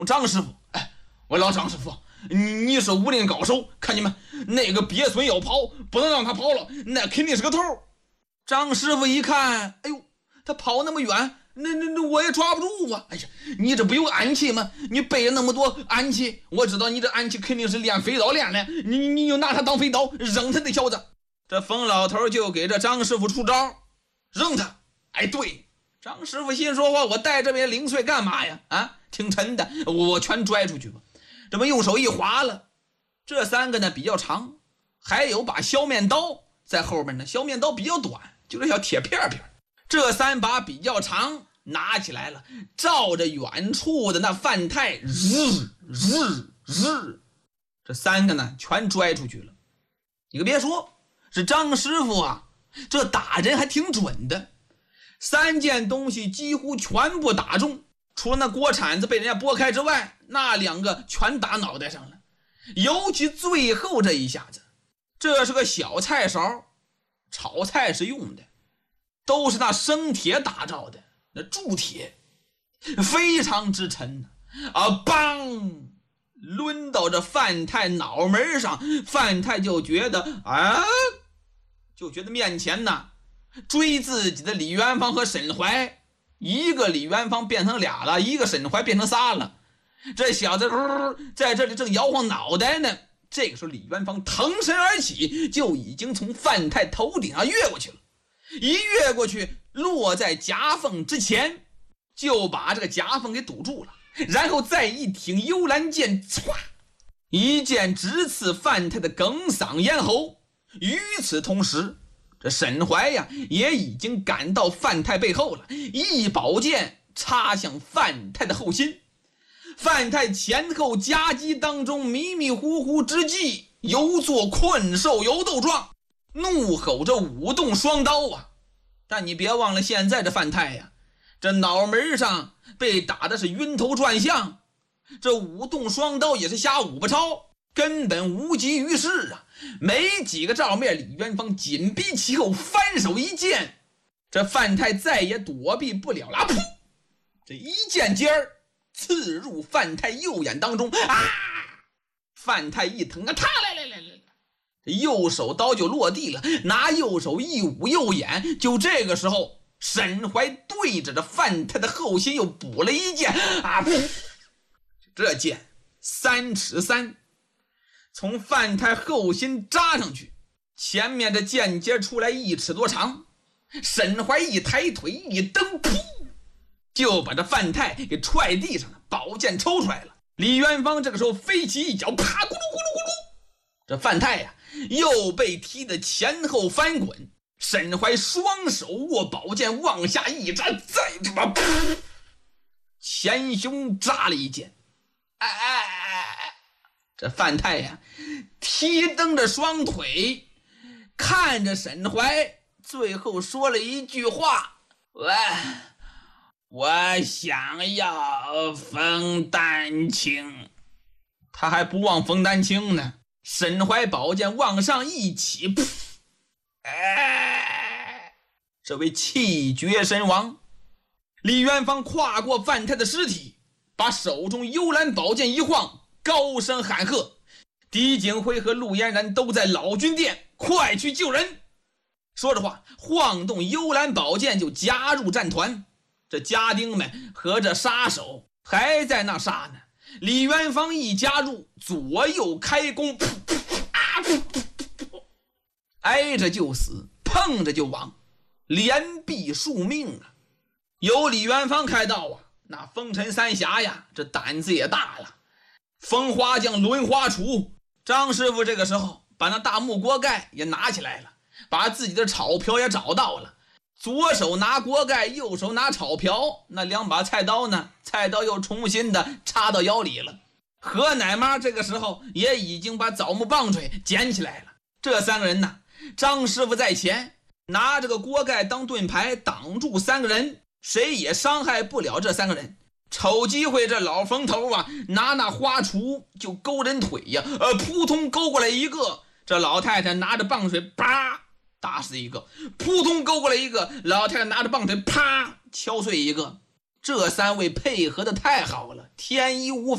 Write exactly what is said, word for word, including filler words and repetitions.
张师傅，哎，我老张师傅，你是武林高手，看你们那个鳖孙要跑，不能让他跑了，那肯定是个头。张师傅一看，哎呦，他跑那么远，那那那我也抓不住啊！哎呀，你这不有暗器吗？你背了那么多暗器，我知道你这暗器肯定是练飞刀练的，你你你就拿它当飞刀扔他那小子。这冯老头就给这张师傅出招，扔他。哎，对，张师傅心说话，我带这边零碎干嘛呀？啊，挺沉的，我全拽出去吧。这么用手一划了，这三个呢比较长，还有把削面刀在后面呢，削面刀比较短，就是小铁片片。这三把比较长，拿起来了，照着远处的那范太，日日日，这三个呢全拽出去了。你可别说，是张师傅啊，这打人还挺准的，三件东西几乎全部打中，除了那锅铲子被人家拨开之外，那两个全打脑袋上了。尤其最后这一下子，这是个小菜勺，炒菜是用的，都是那生铁打造的，那铸铁非常之沉啊！梆，抡到这范太脑门上，范太就觉得啊，就觉得面前呢追自己的李元芳和沈怀，一个李元芳变成俩了，一个沈怀变成仨了。这小子、呃、在这里正摇晃脑袋呢，这个时候李元芳腾身而起，就已经从范太头顶上越过去了，一越过去落在夹缝之前，就把这个夹缝给堵住了，然后再一挺幽兰剑，唰，一剑直刺范太的哽嗓咽喉。与此同时，这沈怀呀也已经赶到范太背后了，一宝剑插向范太的后心。范太前后夹击当中，迷迷糊糊之际，犹作困兽犹斗状，怒吼着舞动双刀啊！但你别忘了，现在这范太呀，这脑门上被打的是晕头转向，这舞动双刀也是瞎舞不着，根本无济于事啊！没几个照面，李元芳紧逼其后，翻手一剑，这范太再也躲避不了了，噗！这一剑尖儿刺入范太右眼当中啊！范太一疼啊，他来来来来，这右手刀就落地了，拿右手一捂右眼。就这个时候，沈怀对着这范太的后心又补了一剑啊！这剑三尺三，从范太后心扎上去，前面的剑尖出来一尺多长。沈怀一抬腿一蹬，噗！就把这范太给踹地上了，宝剑抽出来了。李元芳这个时候飞起一脚，啪，咕噜咕噜咕噜，这范太呀又被踢得前后翻滚。沈怀双手握宝剑往下一扎，再他妈噗，前胸扎了一剑。哎哎哎哎！这范太呀踢蹬着双腿，看着沈怀，最后说了一句话：喂。我想要冯丹青。他还不忘冯丹青呢。沈怀宝剑往上一起，噗，哎，这位气绝身亡。李元芳跨过范太的尸体，把手中幽兰宝剑一晃，高声喊喝：狄景辉和陆嫣然都在老君殿，快去救人！说着话，晃动幽兰宝剑就加入战团。这家丁们和这杀手还在那杀呢。李元芳一加入，左右开弓，噗噗啊噗噗噗，挨着就死，碰着就亡，连毙数命啊！有李元芳开道啊，那风尘三侠呀，这胆子也大了。风花将轮花杵，张师傅这个时候把那大木锅盖也拿起来了，把自己的草瓢也找到了。左手拿锅盖，右手拿炒瓢，那两把菜刀呢？菜刀又重新的插到腰里了。何奶妈这个时候也已经把枣木棒槌捡起来了。这三个人呢，张师傅在前，拿这个锅盖当盾牌挡住三个人，谁也伤害不了这三个人。瞅机会，这老冯头啊，拿那花锄就勾人腿呀，呃，扑通勾过来一个。这老太太拿着棒槌，叭！打死一个，扑通勾过来一个，老太太拿着棒槌，啪敲碎一个。这三位配合的太好了，天衣无